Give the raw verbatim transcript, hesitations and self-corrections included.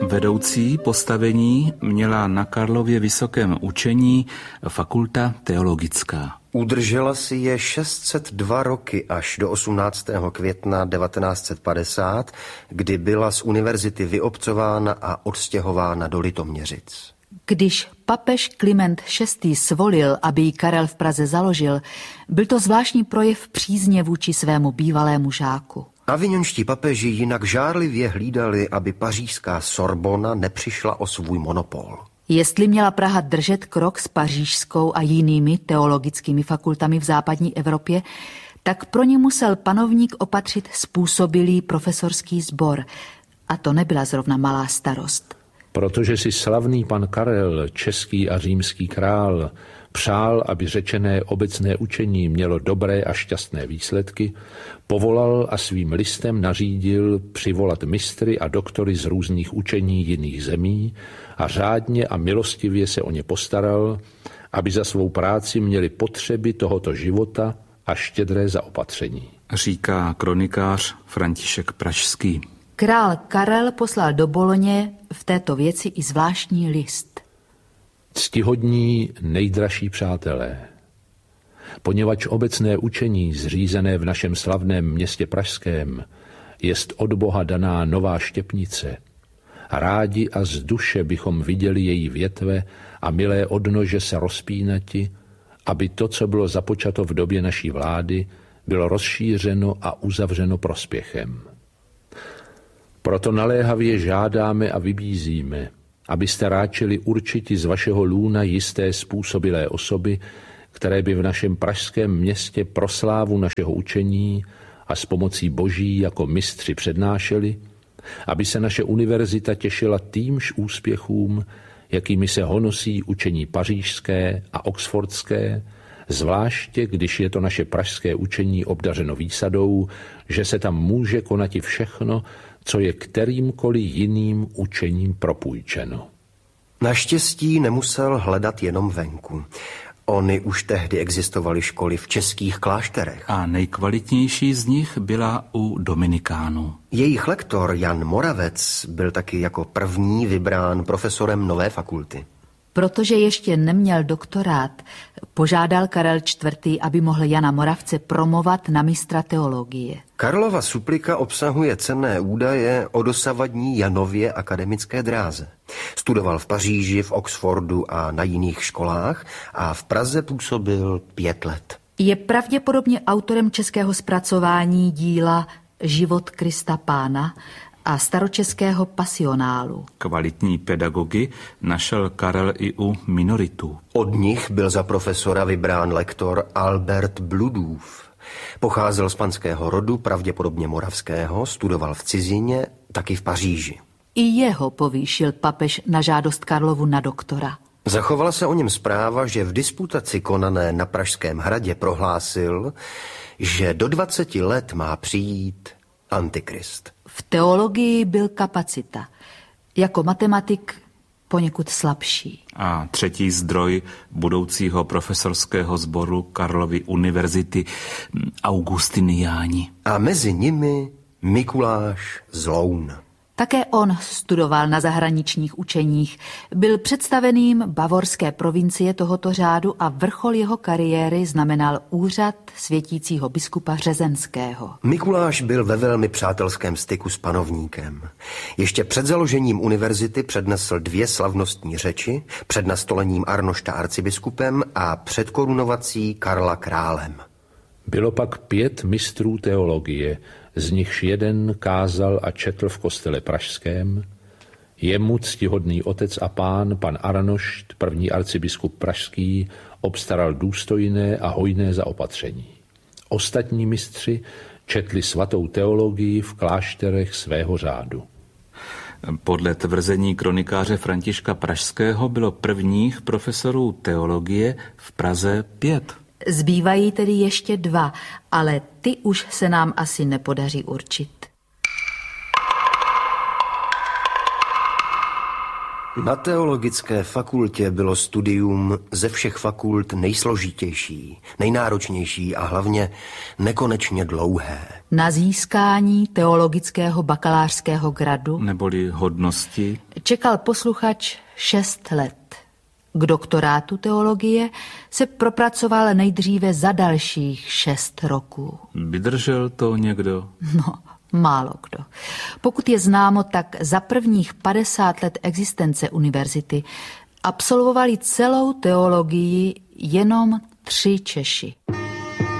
Vedoucí postavení měla na Karlově Vysokém učení fakulta teologická. Udržela si je šest set dva roky až do osmnáctého května devatenáct set padesát, kdy byla z univerzity vyobcována a odstěhována do Litoměřic. Když papež Kliment šestý svolil, aby ji Karel v Praze založil, byl to zvláštní projev přízně vůči svému bývalému žáku. Avignonští papeži jinak žárlivě hlídali, aby pařížská Sorbona nepřišla o svůj monopol. Jestli měla Praha držet krok s pařížskou a jinými teologickými fakultami v západní Evropě, tak pro ní musel panovník opatřit způsobilý profesorský sbor. A to nebyla zrovna malá starost. Protože si slavný pan Karel, český a římský král, přál, aby řečené obecné učení mělo dobré a šťastné výsledky, povolal a svým listem nařídil přivolat mistry a doktory z různých učení jiných zemí a řádně a milostivě se o ně postaral, aby za svou práci měli potřeby tohoto života a štědré zaopatření. Říká kronikář František Pražský. Král Karel poslal do Boloně v této věci i zvláštní list. Ctihodní nejdražší přátelé, poněvadž obecné učení zřízené v našem slavném městě pražském jest od Boha daná nová štěpnice, rádi a z duše bychom viděli její větve a milé odnože se rozpínati, aby to, co bylo započato v době naší vlády, bylo rozšířeno a uzavřeno prospěchem. Proto naléhavě žádáme a vybízíme, abyste ráčili určitě z vašeho lůna jisté způsobilé osoby, které by v našem pražském městě pro slávu našeho učení a s pomocí Boží jako mistři přednášeli, aby se naše univerzita těšila týmž úspěchům, jakými se honosí učení pařížské a oxfordské, zvláště když je to naše pražské učení obdařeno výsadou, že se tam může konati všechno, co je kterýmkoliv jiným učením propůjčeno. Naštěstí nemusel hledat jenom venku. Ony už tehdy existovaly školy v českých klášterech. A nejkvalitnější z nich byla u Dominikánů. Jejich lektor Jan Moravec byl taky jako první vybrán profesorem nové fakulty. Protože ještě neměl doktorát, požádal Karel čtvrtý, aby mohl Jana Moravce promovat na mistra teologie. Karlova suplika obsahuje cenné údaje o dosavadní Janově akademické dráze. Studoval v Paříži, v Oxfordu a na jiných školách a v Praze působil pět let. Je pravděpodobně autorem českého zpracování díla Život Krista Pána a staročeského pasionálu. Kvalitní pedagogy našel Karel i u minoritů. Od nich byl za profesora vybrán lektor Albert Bludův. Pocházel z panského rodu, pravděpodobně moravského, studoval v cizině, taky v Paříži. I jeho povýšil papež na žádost Karlovu na doktora. Zachovala se o něm zpráva, že v disputaci konané na Pražském hradě prohlásil, že do dvaceti let má přijít Antikrist. V teologii byl kapacita. Jako matematik poněkud slabší. A třetí zdroj budoucího profesorského sboru Karlovy univerzity Augustiniáni. A mezi nimi Mikuláš z Loun. Také on studoval na zahraničních učeních, byl představeným bavorské provincie tohoto řádu a vrchol jeho kariéry znamenal úřad světícího biskupa Řezenského. Mikuláš byl ve velmi přátelském styku s panovníkem. Ještě před založením univerzity přednesl dvě slavnostní řeči, před nastolením Arnošta arcibiskupem a před korunovací Karla králem. Bylo pak pět mistrů teologie, z nichž jeden kázal a četl v kostele pražském, jemu ctihodný otec a pán, pan Arnošt, první arcibiskup pražský, obstaral důstojné a hojné zaopatření. Ostatní mistři četli svatou teologii v klášterech svého řádu. Podle tvrzení kronikáře Františka Pražského bylo prvních profesorů teologie v Praze pět. Zbývají tedy ještě dva, ale ty už se nám asi nepodaří určit. Na teologické fakultě bylo studium ze všech fakult nejsložitější, nejnáročnější a hlavně nekonečně dlouhé. Na získání teologického bakalářského gradu neboli hodnosti čekal posluchač šest let. K doktorátu teologie se propracoval nejdříve za dalších šest roků. Vydržel to někdo? No, málo kdo. Pokud je známo, tak za prvních padesát let existence univerzity absolvovali celou teologii jenom tři Češi.